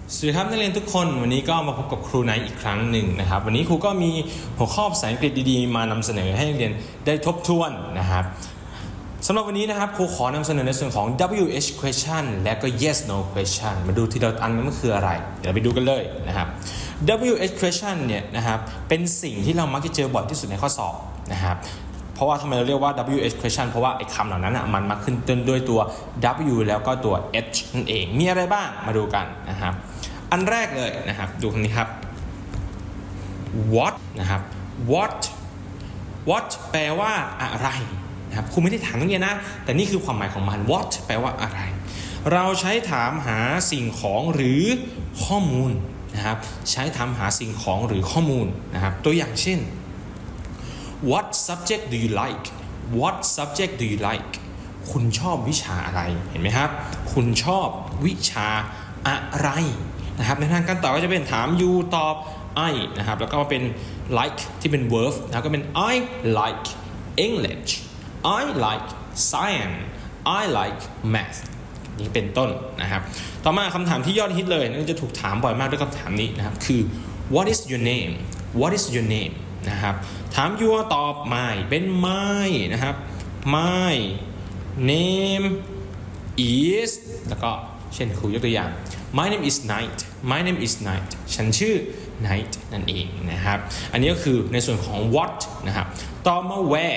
สวัสดีครับนักเรียนทุกคนวันนี้ก็มาพบกับครูไนท์อีกครั้งหนึ่งนะครับวันนี้ครูก็มีหัวข้อภาษาอังกฤษดีๆมานำเสนอให้นักเรียนได้ทบทวนนะครับสำหรับวันนี้นะครับครูขอนำเสนอในส่วนของ WH question และก็ yes no question มาดูทีละอันนั้นมันคืออะไรเดี๋ยวไปดูกันเลยนะครับ WH question เนี่ยนะครับเป็นสิ่งที่เรามักจะเจอบ่อยที่สุดในข้อสอบนะครับเพราะว่าทำไมเราเรียกว่า WH question เพราะว่าไอ้คำเหล่านั้นมันมาขึ้นต้นด้วยตัว W แล้วก็ตัว H นั่นเองมีอะไรบ้างมาดูกันนะครับอันแรกเลยนะครับดูคำนี้ครับ what นะครับ what แปลว่าอะไรนะครับครูไม่ได้ถามนักเรียนนะแต่นี่คือความหมายของมัน what แปลว่าอะไรเราใช้ถามหาสิ่งของหรือข้อมูลนะครับใช้ถามหาสิ่งของหรือข้อมูลนะครับตัวอย่างเช่น what subject do you like what subject do you like คุณชอบวิชาอะไรเห็นไหมครับคุณชอบวิชาอะไรนะครับในทางการตอบก็จะเป็นถาม you ตอบ I นะครับแล้วก็มาเป็น like ที่เป็น verb แล้วก็เป็น I like English I like science I like math นี่เป็นต้นนะครับต่อมาคำถามที่ยอดฮิตเลยนั่นจะถูกถามบ่อยมากด้วยคำถามนี้นะครับคือ what is your name what is your name นะครับถาม your ตอบ my เป็น my นะครับ my name is แล้วก็เช่นครูยกตัวอย่าง my name is Night my name is Night ฉันชื่อ Night นั่นเองนะครับอันนี้ก็คือในส่วนของ what นะครับต่อมา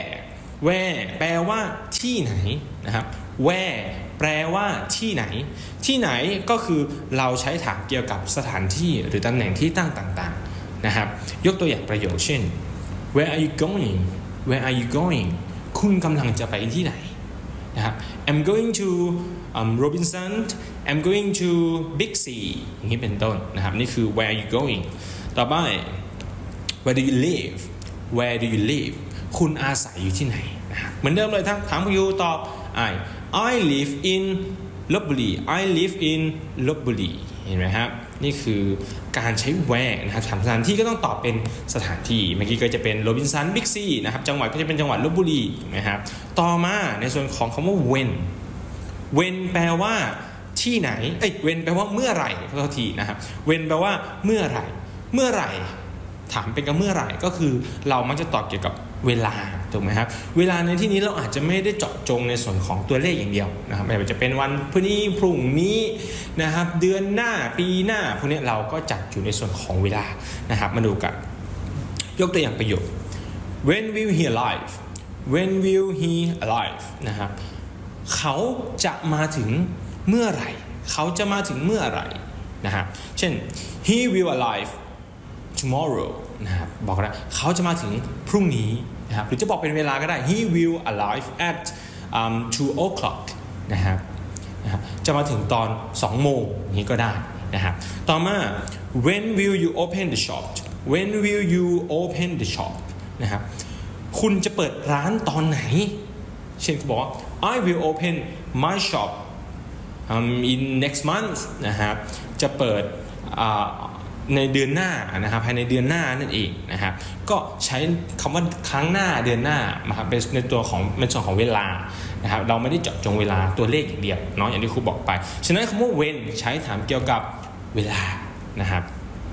where แปลว่าที่ไหนนะครับ where แปลว่าที่ไหนที่ไหนก็คือเราใช้ถามเกี่ยวกับสถานที่หรือตำแหน่งที่ตั้งต่างๆนะครับยกตัวอย่างประโยคเช่น where are you going where are you going คุณกำลังจะไปที่ไหนนะครับ I'm going to Robinson I'm going to Big C อย่างนี้เป็นต้นนะครับนี่คือ where are you going ต่อไป where do you live where do you live คุณอาศัยอยู่ที่ไหนนะครับเหมือนเดิมเลยถามอยู่ตอบ I live in ลพบุรี I live in ลพบุรีเห็นไหมครับนี่คือการใช้ where นะครับถามสถานที่ก็ต้องตอบเป็นสถานที่เมื่อกี้ก็จะเป็นโรบินสันบิ๊กซีนะครับจังหวัดก็จะเป็นจังหวัดลพบุรีนะครับต่อมาในส่วนของคำว่า when แปลว่าที่ไหนwhen แปลว่าเมื่อไหร่ขอโทษทีนะครับ when แปลว่าเมื่อไหร่ถามเป็นกับเมื่อไหร่ก็คือเรามักจะตอบเกี่ยวกับเวลาถูกไหมครับเวลาในที่นี้เราอาจจะไม่ได้เจาะจงในส่วนของตัวเลขอย่างเดียวนะครับไม่ว่าจะเป็นวันพรุ่งนี้นะครับเดือนหน้าปีหน้าพวกนี้เราก็จัดอยู่ในส่วนของเวลานะครับมาดูกันยกตัวอย่างประโยค when will he arrive when will he arrive นะครับเขาจะมาถึงเมื่อไหร่เขาจะมาถึงเมื่อไหร่นะครับเช่น he will arrive tomorrow นะครับบอกนะเขาจะมาถึงพรุ่งนี้นะครับหรือจะบอกเป็นเวลาก็ได้ he will arrive at 2 o'clock นะครับจะมาถึงตอน2 โมงนี้ก็ได้นะครับต่อมา when will you open the shop when will you open the shop นะครับคุณจะเปิดร้านตอนไหนเช่นเขาบอกว่า I will open my shop in next month นะครับจะเปิดในเดือนหน้านะครับภายในเดือนหน้านั่นเองนะครับก็ใช้คำว่าครั้งหน้าเดือนหน้านะครับเป็นในตัวของเป็นส่วนของเวลานะครับเราไม่ได้เจาะจงเวลาตัวเลขอย่างเดียวเนาะอย่างที่ครูบอกไปฉะนั้นคำว่า when ใช้ถามเกี่ยวกับเวลานะครับ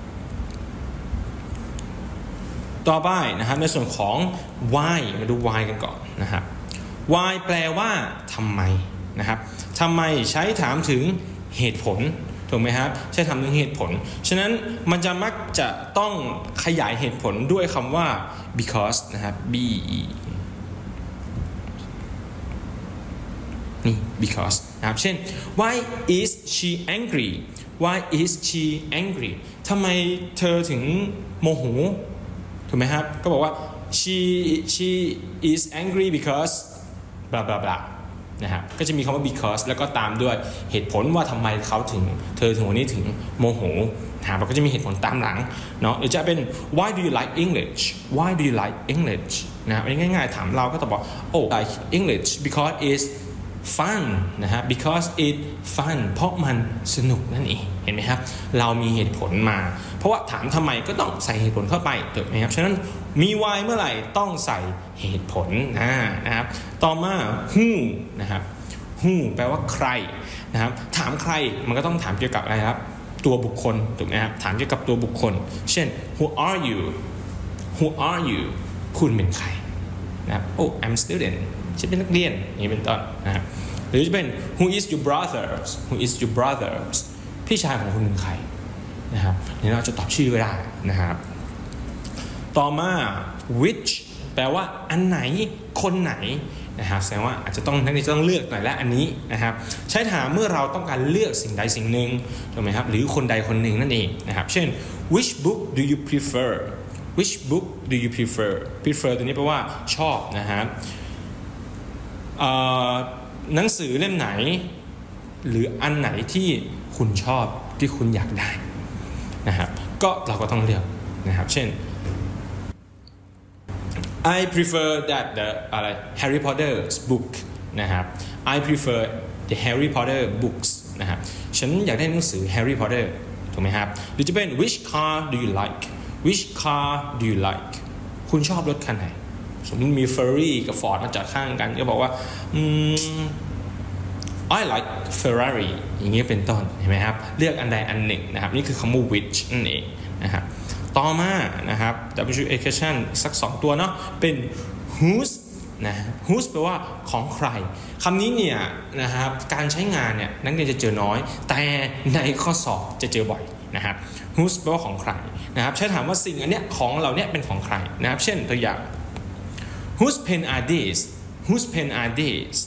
ต่อไปนะครับในส่วนของ why มาดู why กันก่อนนะครับ why แปลว่าทำไมนะครับทำไมใช้ถามถึงเหตุผลถูกไหมครับใช้ถามถึงเหตุผลฉะนั้นมันจะมักจะต้องขยายเหตุผลด้วยคำว่า because นะครับ นี่ because นะครับเช่น why is she angry why is she angry ทำไมเธอถึงโมโหถูกไหมครับก็บอกว่า she is angry because blah blah blahนะครับก็จะมีคำว่า because แล้วก็ตามด้วยเหตุผลว่าทำไมเธอถึงวันนี้ถึงโมโหนะครับเราก็จะมีเหตุผลตามหลังเนาะหรือจะเป็น why do you like English why do you like English นะครับง่ายๆถามเราก็ตอบว่า oh I like English because it's fun นะฮะ because it fun เพราะมันสนุกนั่นเองเห็นไหมครับเรามีเหตุผลมาเพราะว่าถามทำไมก็ต้องใส่เหตุผลเข้าไปถูกไหมครับฉะนั้นมี why เมื่อไหร่ต้องใส่เหตุผลนะครับต่อมา who นะครับ who แปลว่าใครนะครับถามใครมันก็ต้องถามเกี่ยวกับอะไรครับตัวบุคคลถูกไหมครับถามเกี่ยวกับตัวบุคคลเช่น who are you who are you คุณเป็นใครนะครับ oh I'm a student ฉันเป็นนักเรียนอย่างนี้เป็นต้นนะครับหรือจะเป็น who is your brothers who is your brothers พี่ชายของคุณเป็นใครนะครับนี่เราจะตอบชื่อก็ได้นะครับต่อมา which แปลว่าอันไหนคนไหนนะครับแสดงว่าอาจจะต้องนักเรียนจะต้องเลือกหน่อยและอันนี้นะครับใช้ถามเมื่อเราต้องการเลือกสิ่งใดสิ่งหนึ่งถูกไหมครับหรือคนใดคนหนึ่งนั่นเองนะครับเช่น which book do you prefer which book do you prefer prefer ตัวนี้แปลว่าชอบนะครับหนังสือเล่มไหนหรืออันไหนที่คุณชอบที่คุณอยากได้นะครับก็เราก็ต้องเลือกนะครับเช่นI prefer that the Harry Potter's book นะครับ I prefer the Harry Potter books นะครับฉันอยากได้หนังสือ Harry Potter ถูกไหมครับหรือจะเป็น which car do you like which car do you like คุณชอบรถคันไหนสมมติมี Ferrari กับ Ford มาจอดข้างกันก็บอกว่าI like Ferrari อย่างนี้เป็นต้นเห็นไหมครับเลือกอันใดอันหนึ่งนะครับนี่คือคำว่า which นั่นเองนะครับต่อมานะครับ W question สัก2ตัวเนาะเป็น whose นะ whose แปลว่าของใครคำนี้เนี่ยนะครับการใช้งานเนี่ยนักเรียนจะเจอน้อยแต่ในข้อสอบจะเจอบ่อยนะครับ whose แปลว่าของใครนะครับใช้ถามว่าสิ่งอันเนี้ยของเราเนี่ยเป็นของใครนะครับเช่นตัวอย่าง whose pen are these whose pen are these